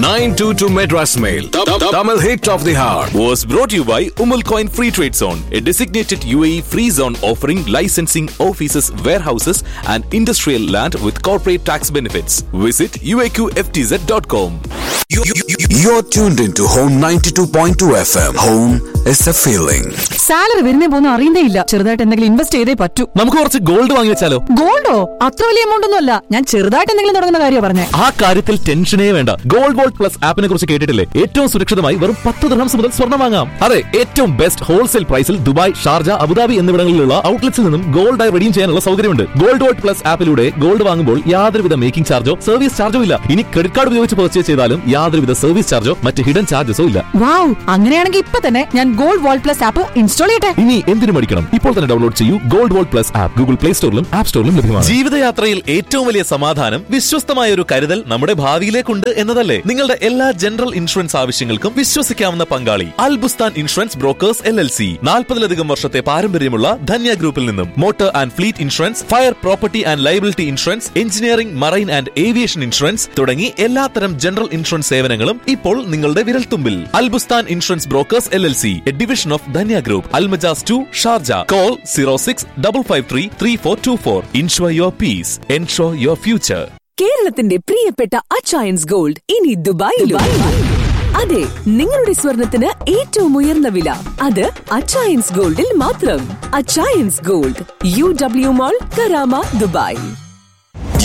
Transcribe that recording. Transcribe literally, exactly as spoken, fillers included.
nine two two Madras Mail. Tamil hit of the hour. Was brought to you by Umal Coin Free Trade Zone, a designated U A E free zone offering licensing offices, warehouses, and industrial land with corporate tax benefits. Visit u a q f t z dot com. You're tuned into Home ninety-two point two F M. Home is a feeling. Salary വരുന്നേ പോകുന്ന അറിയണ്ടേ ഇല്ല. ചെറുതായിട്ട് എന്തെങ്കിലും invest ചെയ്തേ പറ്റൂ. നമുക്ക് കുറച്ച് ഗോൾഡ് വാങ്ങി വെച്ചാലോ? ഗോൾഡോ? അത്ര വലിയ എമൗണ്ട് ഒന്നും അല്ല. ഞാൻ ചെറുതായിട്ട് എന്തെങ്കിലും തുടങ്ങുന്ന കാര്യം പറഞ്ഞേ. ആ കാര്യത്തിൽ ടെൻഷനേ വേണ്ട. ഗോൾഡ് വോൾട്ട് പ്ലസ് ആപ്പിനെ കുറിച്ച് കേട്ടിട്ടില്ലേ? ഏറ്റവും സുരക്ഷിതമായി വെറും പത്ത് ദിർഹംസ് മുതൽ സ്വർണ്ണം വാങ്ങാം. അതെ, ഏറ്റവും ബെസ്റ്റ് ഹോൾസെയിൽ പ്രൈസിൽ ദുബായ്, ഷാർജ, അബുദാബി എന്നിവിടങ്ങളിലുള്ള ഔട്ട്ലെറ്റ്സിൽ നിന്നും ഗോൾഡായി റെഡീം ചെയ്യാനുള്ള സൗകര്യമുണ്ട്. ഗോൾഡ് വോൾട്ട് പ്ലസ് ആപ്പിലൂടെ ഗോൾഡ് വാങ്ങുമ്പോൾ യാതൊരുവിധ മേക്കിംഗ് ചാർജോ സർവീസ് ചാർജോ ഇല്ല. ഇനി ക്രെഡിറ്റ് കാർഡ് ഉപയോഗിച്ച് പർച്ചേസ് ചെയ്താലും യാതൊരുവിധ സർവീസ് ചാർജോ മറ്റ് ഹിഡൻ ചാർജസോ ഇല്ല. വാവ്, അങ്ങനെയാണെങ്കിൽ ഇപ്പൊ തന്നെ ഞാൻ gold volt plus app install ചെയ്യട്ടെ. ഇനി എന്തിനു മടിക്കണം? ഇപ്പോൾ തന്നെ ഡൗൺലോഡ് ചെയ്യൂ gold volt plus app. Google play സ്റ്റോറിലും app സ്റ്റോറിലും ലഭ്യമാണ്. ജീവിതയാത്രയിൽ ഏറ്റവും വലിയ സമാധാനം വിശ്വസ്തമായ ഒരു കരുതൽ നമ്മുടെ ഭാവിയിലേക്കുണ്ട് എന്നതല്ലേ? നിങ്ങളുടെ എല്ലാ ജനറൽ ഇൻഷുറൻസ് ആവശ്യങ്ങൾക്കും വിശ്വസിക്കാവുന്ന പങ്കാളി അൽ Bustan insurance brokers L L C. നാൽപ്പതിലധികം വർഷത്തെ പാരമ്പര്യമുള്ള ധന്യ ഗ്രൂപ്പിൽ നിന്നും motor and fleet insurance, fire, property and liability insurance, engineering, marine and aviation insurance തുടങ്ങി എല്ലാത്തരം ജനറൽ ഇൻഷുറൻസ് സേവനങ്ങളും ഇപ്പോൾ നിങ്ങളുടെ വിരൽത്തുമ്പിൽ. അൽ Bustan insurance brokers L L C, A division of Dhanya group, Al Majaz to, Sharjah. Call zero six double five three three four to four. Insure your piece, ensure your future. കേരളത്തിന്റെ പ്രിയപ്പെട്ട Achayans gold ഇനി ദുബായിലും. അതെ, നിങ്ങളുടെ സ്വർണത്തിന് ഏറ്റവും ഉയർന്ന വില അത് അച്ചയൻസ് ഗോൾഡിൽ മാത്രം. അച്ചയൻസ് ഗോൾഡ്, യു ഡബ്ല്യു മോൾ, കരാമ, ദുബായ്.